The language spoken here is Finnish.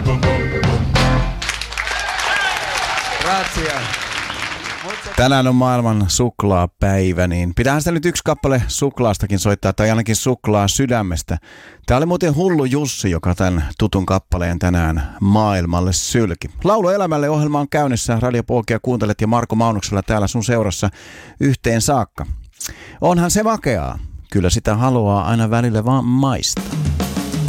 Grazie. Tänään on maailman suklaapäivä, niin pitäähän sitä nyt yksi kappale suklaastakin soittaa, tai ainakin suklaa sydämestä. Tää oli muuten Hullu Jussi, joka tämän tutun kappaleen tänään maailmalle sylki. Laulu elämälle -ohjelma on käynnissä. Radio Polkia kuuntelet ja Marko Maunuksella täällä sun seurassa yhteen saakka. Onhan se makeaa. Kyllä sitä haluaa aina välillä vaan maistaa.